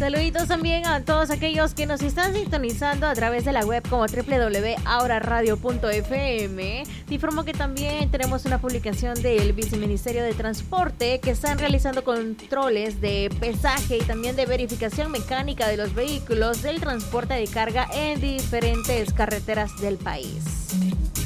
Saluditos también a todos aquellos que nos están sintonizando a través de la web como www.auraradio.fm. Te informo que también tenemos una publicación del Viceministerio de Transporte que están realizando controles de pesaje y también de verificación mecánica de los vehículos del transporte de carga en diferentes carreteras del país.